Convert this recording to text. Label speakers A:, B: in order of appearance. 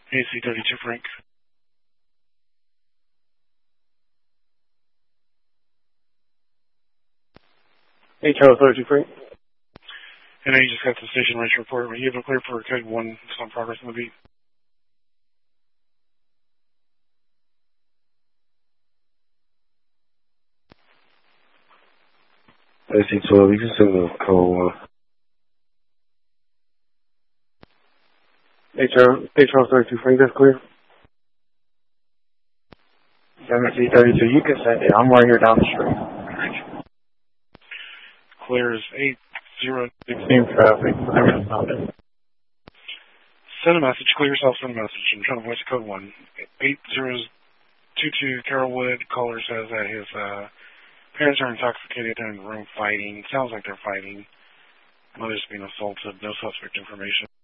A: AC-32 Frank.
B: Hey, Charles 32 Frank.
A: And I just got the station range report. Will you have a clear for code 1, some progress on the beat?
B: AC-12, you can send the code 1. Hey, Charles 32 Frank, that's clear?
C: MC-32, you can send it. I'm right here down the street.
A: Clear is
C: 16 traffic.
A: Send a message. Clear yourself, send a message. I'm trying to voice code 1. 8022 Carrollwood. Caller says that his parents are intoxicated and in the room fighting. Sounds like they're fighting. Mother's being assaulted. No suspect information.